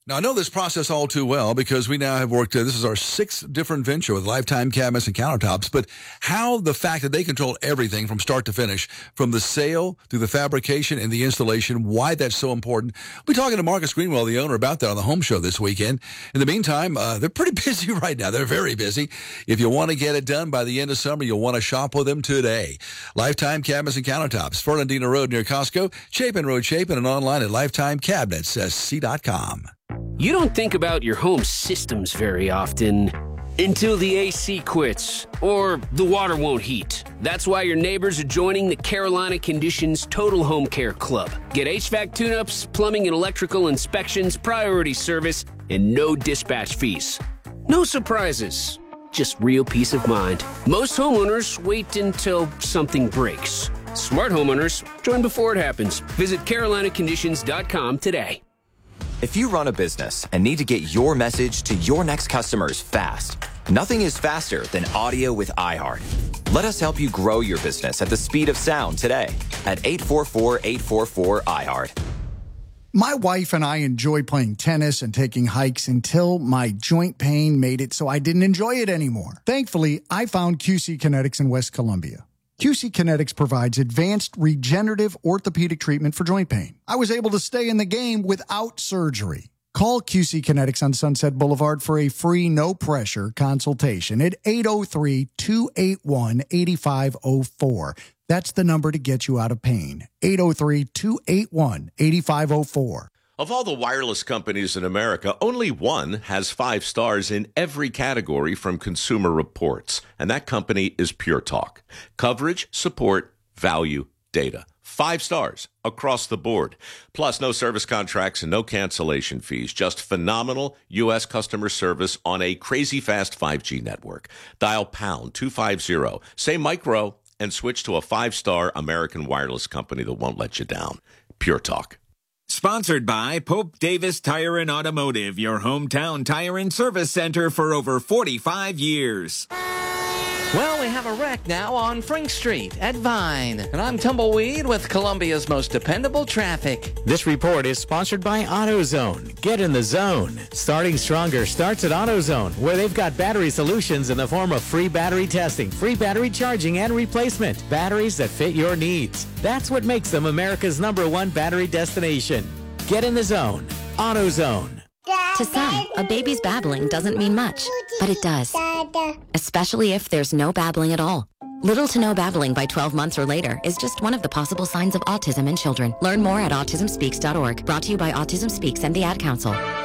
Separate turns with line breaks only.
Now, I know this process all too well because we now have worked, this is our 6th different venture with Lifetime Cabinets and Countertops, but how the fact that they control everything from start to finish, from the sale to the fabrication and the installation, why that's so important. We'll be talking to Marcus Greenwell, the owner, about that on the Home Show this weekend. In the meantime, they're pretty busy right now. They're very busy. If you want to get it done by the end of summer, you'll want to shop with them today. Lifetime Cabinets and Countertops, Fernandina Road near Costco, Chapin Road, Chapin, and online at lifetimecabinets.com.
You don't think about your home systems very often until the AC quits or the water won't heat. That's why your neighbors are joining the Carolina Conditions Total Home Care Club. Get HVAC tune-ups, plumbing and electrical inspections, priority service, and no dispatch fees. No surprises, just real peace of mind. Most homeowners wait until something breaks. Smart homeowners join before it happens. Visit carolinaconditions.com today.
If you run a business and need to get your message to your next customers fast, nothing is faster than audio with iHeart. Let us help you grow your business at the speed of sound today at 844-844-iHeart.
My wife and I enjoy playing tennis and taking hikes until my joint pain made it so I didn't enjoy it anymore. Thankfully, I found QC Kinetics in West Columbia. QC Kinetics provides advanced regenerative orthopedic treatment for joint pain. I was able to stay in the game without surgery. Call QC Kinetics on Sunset Boulevard for a free, no-pressure consultation at 803-281-8504. That's the number to get you out of pain, 803-281-8504.
Of all the wireless companies in America, only one has 5 stars in every category from Consumer Reports, and that company is Pure Talk. Coverage, support, value, data. 5 stars across the board. Plus, no service contracts and no cancellation fees. Just phenomenal U.S. customer service on a crazy fast 5G network. Dial pound 250, say micro, and switch to a 5-star American wireless company that won't let you down. Pure Talk.
Sponsored by Pope Davis Tire and Automotive, your hometown tire and service center for over 45 years.
Well, we have a wreck now on Frink Street at Vine. And I'm Tumbleweed with Columbia's most dependable traffic.
This report is sponsored by AutoZone. Get in the zone. Starting stronger starts at AutoZone, where they've got battery solutions in the form of free battery testing, free battery charging, and replacement. Batteries that fit your needs. That's what makes them America's #1 battery destination. Get in the zone. AutoZone.
To some, a baby's babbling doesn't mean much, but it does. Especially if there's no babbling at all. Little to no babbling by 12 months or later is just one of the possible signs of autism in children. Learn more at autismspeaks.org. Brought to you by Autism Speaks and the Ad Council.